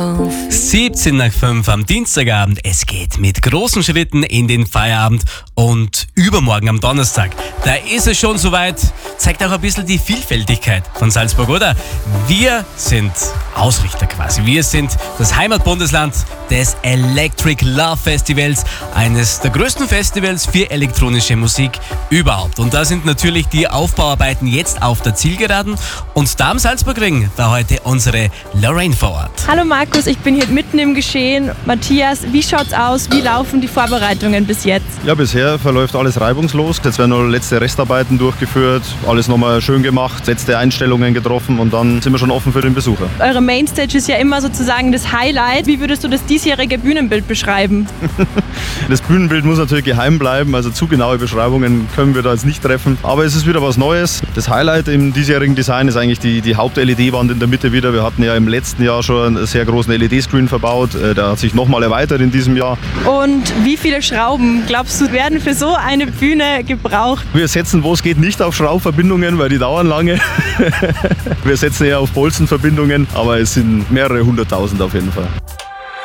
17 nach 5 am Dienstagabend. Es geht mit großen Schritten in den Feierabend und übermorgen am Donnerstag. Da ist es schon soweit. Zeigt auch ein bisschen die Vielfältigkeit von Salzburg, oder? Wir sind Ausrichter quasi. Wir sind das Heimatbundesland des Electric Love Festivals, eines der größten Festivals für elektronische Musik überhaupt. Und da sind natürlich die Aufbauarbeiten jetzt auf der Zielgeraden. Und da am Salzburgring war heute unsere Lorraine vor Ort. Hallo Markus, ich bin hier mitten im Geschehen. Matthias, wie schaut's aus? Wie laufen die Vorbereitungen bis jetzt? Ja, bisher verläuft alles reibungslos. Jetzt werden noch letzte Restarbeiten durchgeführt, alles nochmal schön gemacht, letzte Einstellungen getroffen und dann sind wir schon offen für den Besucher. Eure Mainstage ist ja immer sozusagen das Highlight. Wie würdest du das diesjährige Bühnenbild beschreiben? Das Bühnenbild muss natürlich geheim bleiben, also zu genaue Beschreibungen können wir da jetzt nicht treffen. Aber es ist wieder was Neues. Das Highlight im diesjährigen Design ist eigentlich die Haupt-LED-Wand in der Mitte wieder. Wir hatten ja im letzten Jahr schon einen sehr großen LED-Screen verbaut. Der hat sich nochmal erweitert in diesem Jahr. Und wie viele Schrauben, glaubst du, werden für so eine Bühne gebraucht? Wir setzen, wo es geht, nicht auf Schraubverbindungen, weil die dauern lange. Wir setzen eher auf Bolzenverbindungen, aber es sind mehrere hunderttausend auf jeden Fall.